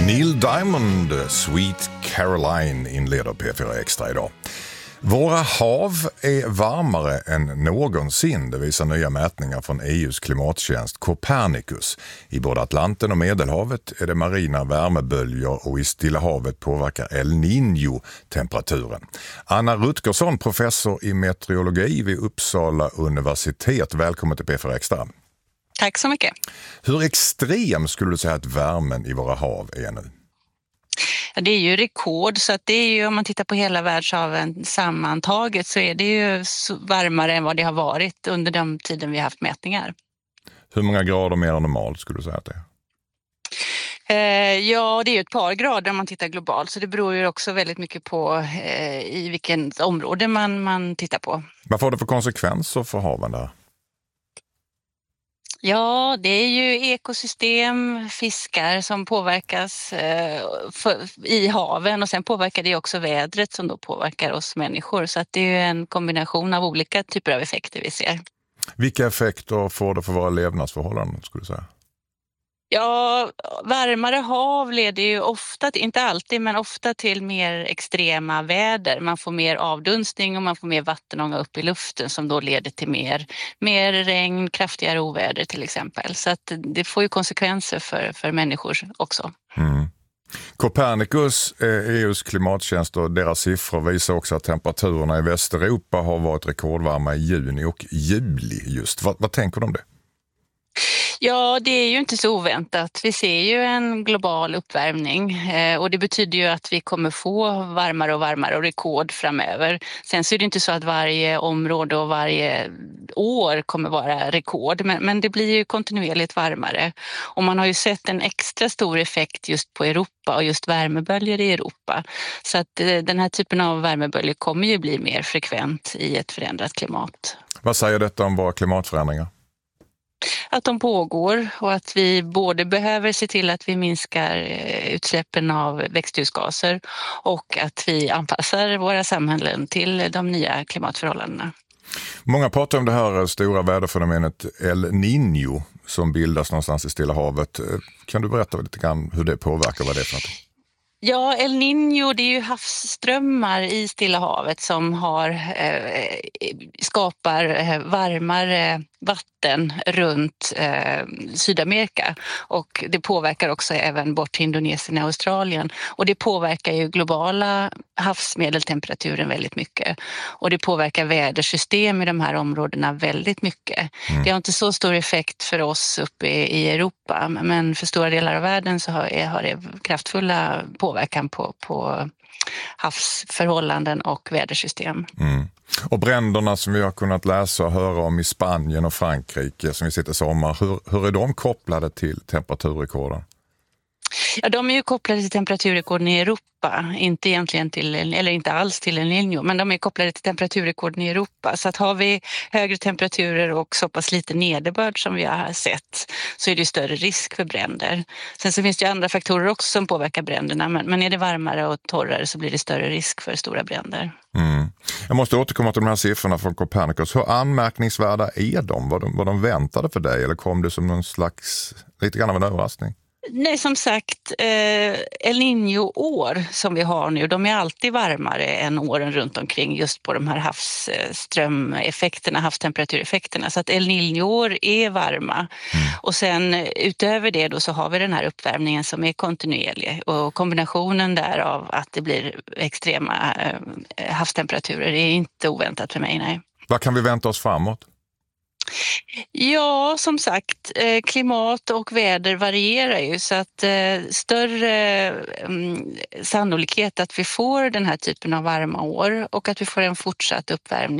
Neil Diamond, Sweet Caroline inleder P4 Extra idag. Våra hav är varmare än någonsin, det visar nya mätningar från EUs klimattjänst Copernicus. I både Atlanten och Medelhavet är det marina värmeböljor och i Stilla havet påverkar El Niño temperaturen. Anna Rutgersson, professor i meteorologi vid Uppsala universitet. Välkommen till P4 Extra. Tack så mycket. Hur extrem skulle du säga att värmen i våra hav är nu? Ja, det är ju rekord, så att det är ju, om man tittar på hela världshaven sammantaget, så är det ju varmare än vad det har varit under de tiden vi har haft mätningar. Hur många grader mer än normalt skulle du säga att det är? Ja, det är ju ett par grader om man tittar globalt, så det beror ju också väldigt mycket på i vilket område man tittar på. Vad får det för konsekvenser för haven där? Ja, det är ju ekosystem, fiskar som påverkas i haven, och sen påverkar det också vädret som då påverkar oss människor. Så att det är ju en kombination av olika typer av effekter vi ser. Vilka effekter får det för våra levnadsförhållanden skulle du säga? Ja, varmare hav leder ju ofta, inte alltid, men ofta till mer extrema väder. Man får mer avdunstning och man får mer vattenånga upp i luften som då leder till mer regn, kraftigare oväder till exempel. Så att det får ju konsekvenser för människor också. Mm. Copernicus, EUs klimattjänst, och deras siffror visar också att temperaturerna i Västeuropa har varit rekordvarma i juni och juli just. Vad tänker du om det? Ja, det är ju inte så oväntat. Vi ser ju en global uppvärmning och det betyder ju att vi kommer få varmare och varmare och rekord framöver. Sen så är det inte så att varje område och varje år kommer vara rekord, men det blir ju kontinuerligt varmare. Och man har ju sett en extra stor effekt just på Europa och just värmeböljor i Europa. Så att den här typen av värmeböljor kommer ju bli mer frekvent i ett förändrat klimat. Vad säger detta om våra klimatförändringar? Att de pågår och att vi både behöver se till att vi minskar utsläppen av växthusgaser och att vi anpassar våra samhällen till de nya klimatförhållandena. Många pratar om det här stora väderfenomenet El Niño som bildas någonstans i Stilla havet. Kan du berätta lite grann hur det påverkar, vad det är för något? Ja, El Niño, det är ju havsströmmar i Stilla havet som skapar varmare vatten runt Sydamerika, och det påverkar också även bort till Indonesien och Australien, och det påverkar ju globala havsmedeltemperaturen väldigt mycket, och det påverkar vädersystem i de här områdena väldigt mycket. Det har inte så stor effekt för oss uppe i Europa, men för stora delar av världen så har det kraftfulla påverkan på havsförhållanden och vädersystem. Mm. Och bränderna som vi har kunnat läsa och höra om i Spanien och Frankrike som vi sitter i sommar, hur är de kopplade till temperaturrekorden? Ja, de är ju kopplade till temperaturrekorden i Europa, inte egentligen inte alls till El Niño, men de är kopplade till temperaturrekorden i Europa. Så att har vi högre temperaturer och så pass lite nederbörd som vi har sett, så är det ju större risk för bränder. Sen så finns det ju andra faktorer också som påverkar bränderna, men är det varmare och torrare så blir det större risk för stora bränder. Mm. Jag måste återkomma till de här siffrorna från Copernicus. Hur anmärkningsvärda är de? Var de väntade för dig, eller kom det som någon slags, lite grann av en överraskning? Nej, som sagt, El Niño-år som vi har nu, de är alltid varmare än åren runt omkring just på de här havsströmeffekterna, havstemperatureffekterna. Så att El Niño-år är varma. Och sen utöver det då så har vi den här uppvärmningen som är kontinuerlig, och kombinationen därav att det blir extrema havstemperaturer är inte oväntat för mig, nej. Vad kan vi vänta oss framåt? Ja, som sagt, klimat och väder varierar ju, så att större sannolikhet att vi får den här typen av varma år och att vi får en fortsatt uppvärmning